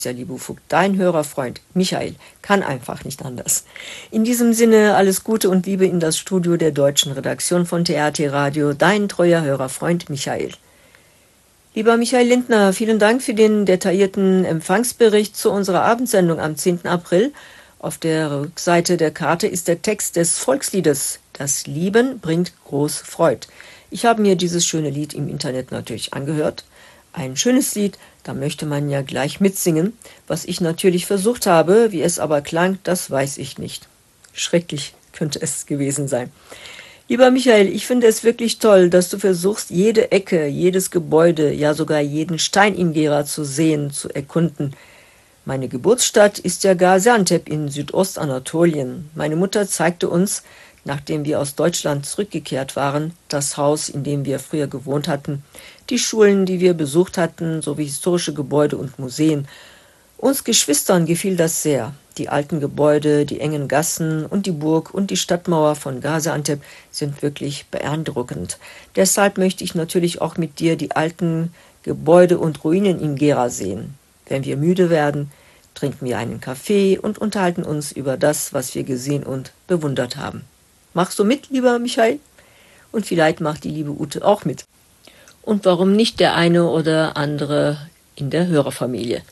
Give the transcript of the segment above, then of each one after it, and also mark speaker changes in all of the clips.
Speaker 1: ja, liebe Vogt, dein Hörerfreund Michael, kann einfach nicht anders. In diesem Sinne alles Gute und Liebe in das Studio der deutschen Redaktion von TRT Radio, dein treuer Hörerfreund Michael. Lieber Michael Lindner, vielen Dank für den detaillierten Empfangsbericht zu unserer Abendsendung am 10. April. Auf der Rückseite der Karte ist der Text des Volksliedes „Das Lieben bringt groß Freud". Ich habe mir dieses schöne Lied im Internet natürlich angehört. Ein schönes Lied, da möchte man ja gleich mitsingen. Was ich natürlich versucht habe, wie es aber klang, das weiß ich nicht. Schrecklich könnte es gewesen sein. Lieber Michael, ich finde es wirklich toll, dass du versuchst, jede Ecke, jedes Gebäude, ja sogar jeden Stein in Gera zu sehen, zu erkunden. Meine Geburtsstadt ist ja Gaziantep in Südostanatolien. Meine Mutter zeigte uns, nachdem wir aus Deutschland zurückgekehrt waren, das Haus, in dem wir früher gewohnt hatten, die Schulen, die wir besucht hatten, sowie historische Gebäude und Museen. Uns Geschwistern gefiel das sehr. Die alten Gebäude, die engen Gassen und die Burg und die Stadtmauer von Gaziantep sind wirklich beeindruckend. Deshalb möchte ich natürlich auch mit dir die alten Gebäude und Ruinen in Gera sehen. Wenn wir müde werden, trinken wir einen Kaffee und unterhalten uns über das, was wir gesehen und bewundert haben. Machst du mit, lieber Michael? Und vielleicht macht die liebe Ute auch mit. Und warum nicht der eine oder andere in der Hörerfamilie?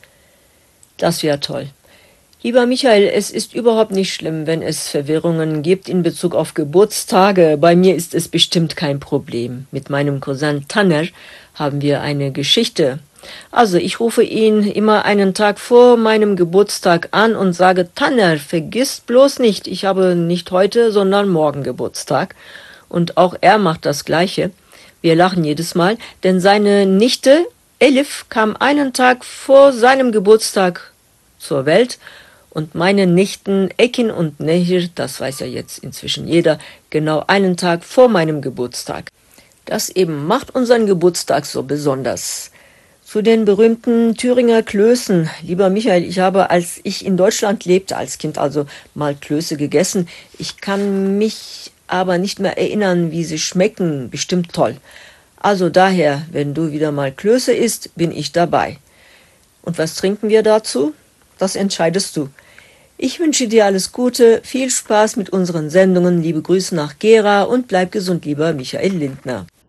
Speaker 1: Das wäre toll. Lieber Michael, es ist überhaupt nicht schlimm, wenn es Verwirrungen gibt in Bezug auf Geburtstage. Bei mir ist es bestimmt kein Problem. Mit meinem Cousin Tanner haben wir eine Geschichte. Also ich rufe ihn immer einen Tag vor meinem Geburtstag an und sage: Tanner, vergiss bloß nicht, ich habe nicht heute, sondern morgen Geburtstag. Und auch er macht das Gleiche. Wir lachen jedes Mal, denn seine Nichte Elif kam einen Tag vor seinem Geburtstag zur Welt. Und meine Nichten Ekin und Nehir, das weiß ja jetzt inzwischen jeder, genau einen Tag vor meinem Geburtstag. Das eben macht unseren Geburtstag so besonders. Zu den berühmten Thüringer Klößen. Lieber Michael, ich habe, als ich in Deutschland lebte, als Kind also mal Klöße gegessen. Ich kann mich aber nicht mehr erinnern, wie sie schmecken. Bestimmt toll. Also daher, wenn du wieder mal Klöße isst, bin ich dabei. Und was trinken wir dazu? Das entscheidest du. Ich wünsche dir alles Gute, viel Spaß mit unseren Sendungen, liebe Grüße nach Gera und bleib gesund, lieber Michael Lindner.